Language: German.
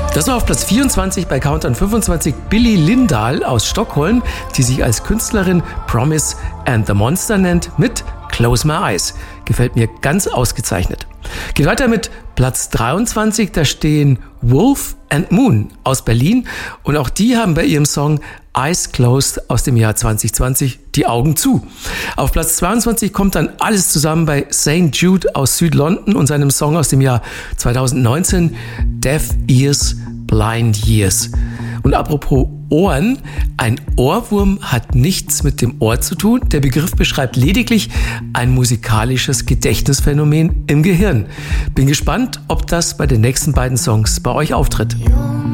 Das war auf Platz 24 bei Countdown 25 Billy Lindahl aus Stockholm, die sich als Künstlerin Promise and the Monster nennt, mit Close My Eyes. Gefällt mir ganz ausgezeichnet. Geht weiter mit Platz 23, da stehen Wolf and Moon aus Berlin und auch die haben bei ihrem Song Eyes Closed aus dem Jahr 2020 die Augen zu. Auf Platz 22 kommt dann alles zusammen bei St. Jude aus Südlondon und seinem Song aus dem Jahr 2019 Deaf Ears, Blind Years. Und apropos Ohren, ein Ohrwurm hat nichts mit dem Ohr zu tun. Der Begriff beschreibt lediglich ein musikalisches Gedächtnisphänomen im Gehirn. Bin gespannt, ob das bei den nächsten beiden Songs bei euch auftritt.